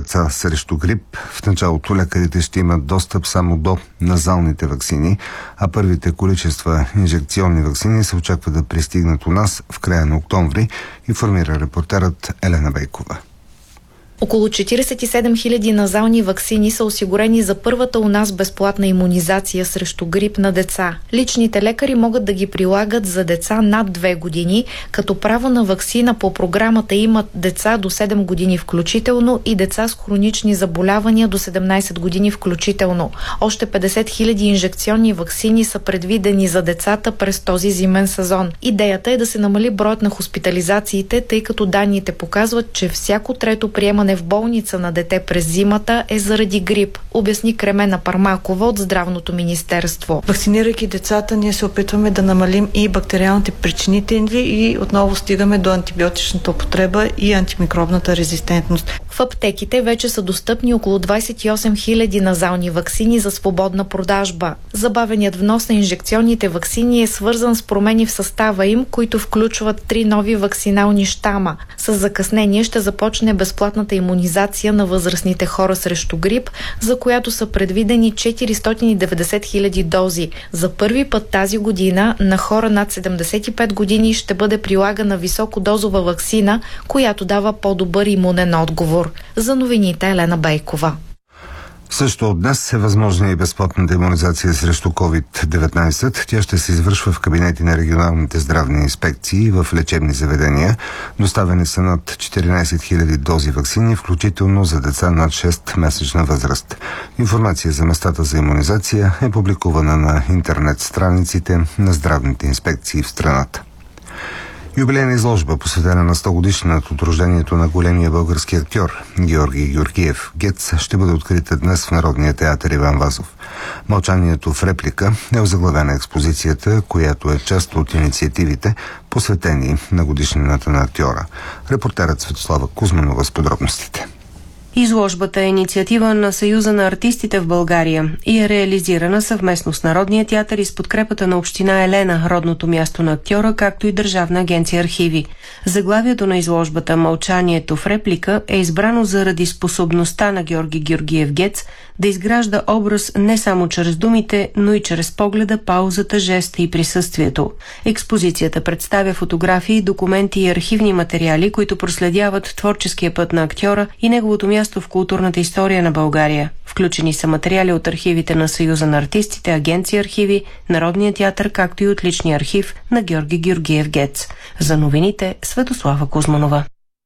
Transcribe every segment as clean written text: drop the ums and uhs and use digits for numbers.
деца срещу грип. В началото лекарите ще имат достъп само до назалните ваксини, а първите количества инжекционни ваксини се очаква да пристигнат у нас в края на октомври, информира репортерът Елена Бейкова. Около 47 000 назални ваксини са осигурени за първата у нас безплатна имунизация срещу грип на деца. Личните лекари могат да ги прилагат за деца над 2 години, като право на ваксина по програмата имат деца до 7 години включително и деца с хронични заболявания до 17 години включително. Още 50 000 инжекционни ваксини са предвидени за децата през този зимен сезон. Идеята е да се намали броят на хоспитализациите, тъй като данните показват, че всяко трето приемане в болница на дете през зимата е заради грип, обясни Кремена Пармакова от Здравното министерство. Вакцинирайки децата, ние се опитваме да намалим и бактериалните причинители и отново стигаме до антибиотичната употреба и антимикробната резистентност. В аптеките вече са достъпни около 28 000 назални ваксини за свободна продажба. Забавеният внос на инжекционните ваксини е свързан с промени в състава им, които включват 3 нови ваксинални щама. С закъснение ще започне безплатната имунизация на възрастните хора срещу грип, за която са предвидени 490 000 дози. За първи път тази година на хора над 75 години ще бъде прилагана високодозова ваксина, която дава по-добър имунен отговор. За новините Елена Бейкова. Също от днес е възможна и безплатната имунизация срещу COVID-19. Тя ще се извършва в кабинети на регионалните здравни инспекции и в лечебни заведения. Доставени са над 14 000 дози ваксини, включително за деца над 6-месечна възраст. Информация за местата за имунизация е публикувана на интернет страниците на здравните инспекции в страната. Юбилейна изложба, посветена на 100-годишнината от рождението на големия български актьор Георги Георгиев Гец, ще бъде открита днес в Народния театър Иван Вазов. Мълчанието в реплика е озаглавена експозицията, която е част от инициативите, посветени на годишнината на актьора. Репортерът Светослава Кузманова с подробностите. Изложбата е инициатива на Съюза на артистите в България и е реализирана съвместно с Народния театър и с подкрепата на община Елена, родното място на актьора, както и Държавна агенция архиви. Заглавието на изложбата «Мълчанието в реплика» е избрано заради способността на Георги Георгиев Гец да изгражда образ не само чрез думите, но и чрез погледа, паузата, жеста и присъствието. Експозицията представя фотографии, документи и архивни материали, които проследяват творческия път на актьора и неговото място в културната история на България. Включени са материали от архивите на Съюза на артистите, агенция архиви, Народния театър, както и от личния архив на Георги Георгиев Гец. За новините Светослава Кузманова.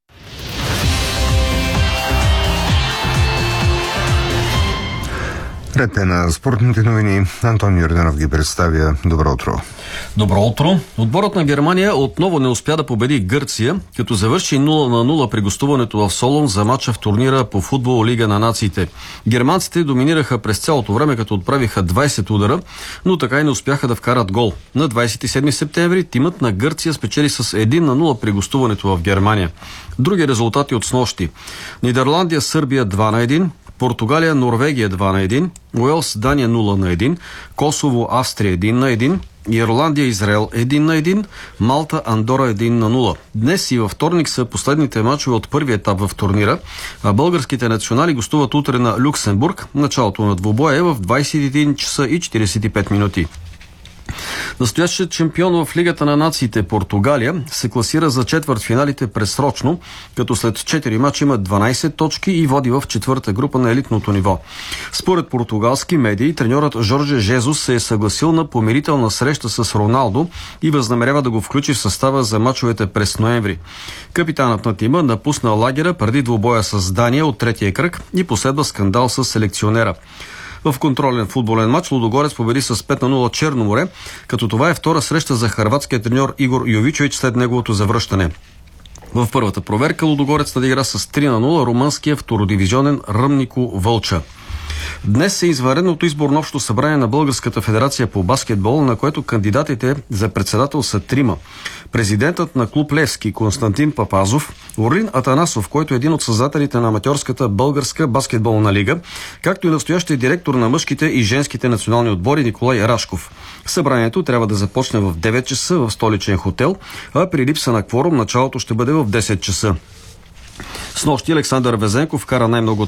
Ред е на спортните новини. Антон Йорданов ги представя. Добро утро. Добро утро. Отборът на Германия отново не успя да победи Гърция, като завърши 0-0 при гостуването в Солун за мача в турнира по футбол Лига на нациите. Германците доминираха през цялото време, като отправиха 20 удара, но така и не успяха да вкарат гол. На 27 септември тимът на Гърция спечели с 1-0 при гостуването в Германия. Други резултати от снощи: Нидерландия, Сърбия 2-1, Португалия, Норвегия 2-1, Уелс, Дания 0-1, Косово, Австрия 1-1, Ирландия, Израел 1-1, Малта, Андора 1-0. Днес и във вторник са последните мачове от първия етап в турнира, а българските национали гостуват утре на Люксембург. Началото на двубоя е в 21 часа и 45 минути. Настоящият шампион в Лигата на нациите Португалия се класира за четвъртфиналите предсрочно, като след 4 мача има 12 точки и води в четвърта група на елитното ниво. Според португалски медии, треньорът Жорже Жезус се е съгласил на помирителна среща с Роналдо и възнамерява да го включи в състава за мачовете през ноември. Капитанът на тима напусна лагера преди двубоя с Дания от третия кръг и последва скандал с селекционера. В контролен футболен матч Лудогорец победи с 5-0 Черноморе, като това е втора среща за хърватския треньор Игор Йовичович след неговото завръщане. В първата проверка Лудогорец надигра с 3-0 румънския втородивизионен Ръмнико Вълча. Днес е извънредното изборно общо събрание на Българската федерация по баскетбол, на което кандидатите за председател са 3. Президентът на клуб Левски Константин Папазов, Орлин Атанасов, който е един от създателите на аматьорската българска баскетболна лига, както и настоящия директор на мъжките и женските национални отбори Николай Рашков. Събранието трябва да започне в 9 часа в столичен хотел, а при липса на кворум началото ще бъде в 10 часа. Снощи Александър Везенков вкара най-много